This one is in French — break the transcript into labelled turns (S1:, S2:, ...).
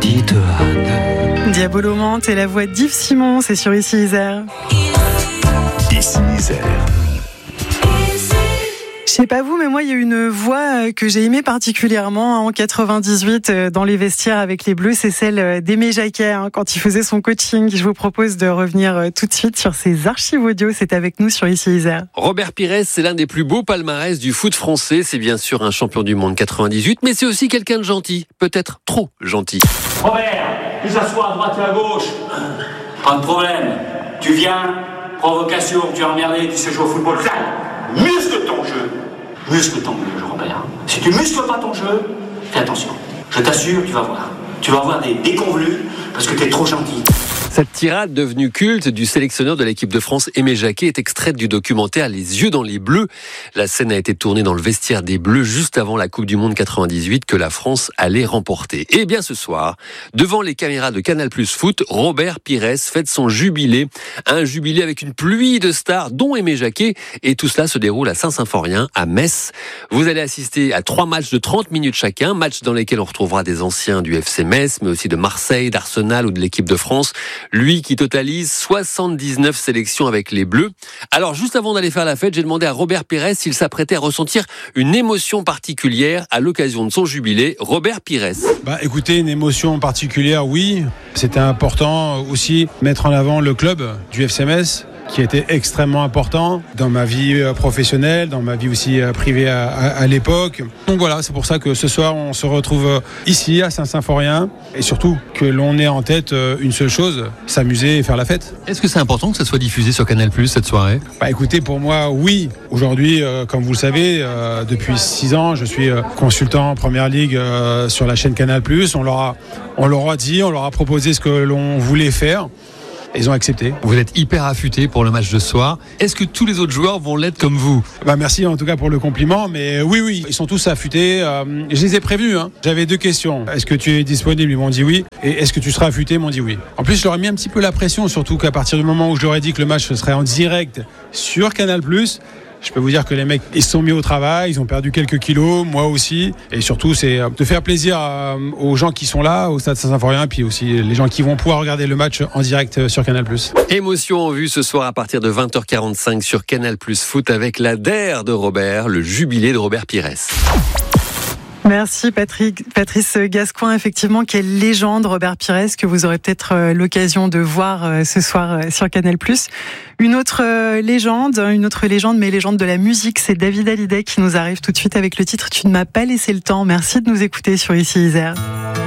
S1: petite Anne.
S2: Diabolomante et la voix d'Yves Simon, c'est sur Ici Isère.
S3: Ici Isère.
S2: Je sais pas vous, mais moi, il y a une voix que j'ai aimée particulièrement en 98 dans les vestiaires avec les Bleus, c'est celle d'Aimé Jacquet quand il faisait son coaching. Je vous propose de revenir tout de suite sur ces archives audio. C'est avec nous sur Ici Isère.
S1: Robert Pires, c'est l'un des plus beaux palmarès du foot français. C'est bien sûr un champion du monde 98, mais c'est aussi quelqu'un de gentil, peut-être trop gentil.
S4: Robert, tu s'assois à droite et à gauche. Pas de problème. Tu viens, provocation, tu es emmerdé, tu sais jouer au football. Ça, muscle ton jeu. Muscle ton jeu, Robert. Si tu muscles pas ton jeu, fais attention. Je t'assure, tu vas voir. Tu vas avoir des déconvenus parce que t'es trop gentil.
S1: Cette tirade devenue culte du sélectionneur de l'équipe de France, Aimé Jacquet, est extraite du documentaire Les yeux dans les bleus. La scène a été tournée dans le vestiaire des Bleus juste avant la Coupe du Monde 98 que la France allait remporter. Et bien ce soir, devant les caméras de Canal+ Foot, Robert Pires fête son jubilé. Un jubilé avec une pluie de stars, dont Aimé Jacquet. Et tout cela se déroule à Saint-Symphorien, à Metz. Vous allez assister à 3 matchs de 30 minutes chacun, matchs dans lesquels on retrouvera des anciens du FC Metz, mais aussi de Marseille, d'Arsenal ou de l'équipe de France. Lui qui totalise 79 sélections avec les Bleus. Alors juste avant d'aller faire la fête, j'ai demandé à Robert Pires s'il s'apprêtait à ressentir une émotion particulière à l'occasion de son jubilé. Robert Pires.
S5: Écoutez, une émotion particulière, oui. C'était important aussi mettre en avant le club du FC Metz, qui était extrêmement important dans ma vie professionnelle, dans ma vie aussi privée à l'époque. Donc voilà, c'est pour ça que ce soir, on se retrouve ici, à Saint-Symphorien, et surtout que l'on ait en tête une seule chose, s'amuser et faire la fête.
S6: Est-ce que c'est important que ça soit diffusé sur Canal+, cette soirée ?
S5: Écoutez, pour moi, oui. Aujourd'hui, comme vous le savez, depuis 6 ans, je suis consultant en Première Ligue sur la chaîne Canal+. On leur a dit, on leur a proposé ce que l'on voulait faire. Ils ont accepté.
S6: Vous êtes hyper affûté pour le match de ce soir. Est-ce que tous les autres joueurs vont l'être comme vous ?
S5: Merci en tout cas pour le compliment, mais oui, ils sont tous affûtés. Je les ai prévenus. J'avais 2 questions. Est-ce que tu es disponible ? Ils m'ont dit oui. Et est-ce que tu seras affûté ? Ils m'ont dit oui. En plus, je leur ai mis un petit peu la pression, surtout qu'à partir du moment où je leur ai dit que le match serait en direct sur Canal+, je peux vous dire que les mecs, ils se sont mis au travail, ils ont perdu quelques kilos, moi aussi. Et surtout, c'est de faire plaisir aux gens qui sont là, au stade Saint-Symphorien, et puis aussi les gens qui vont pouvoir regarder le match en direct sur Canal+.
S1: Émotion en vue ce soir à partir de 20h45 sur Canal+ Foot avec la DER de Robert, le jubilé de Robert Pires.
S2: Merci Patrice Gascoin. Effectivement, quelle légende Robert Pires que vous aurez peut-être l'occasion de voir ce soir sur Canal+. Une autre légende, mais légende de la musique, c'est David Hallyday qui nous arrive tout de suite avec le titre « Tu ne m'as pas laissé le temps ». Merci de nous écouter sur Ici Isère.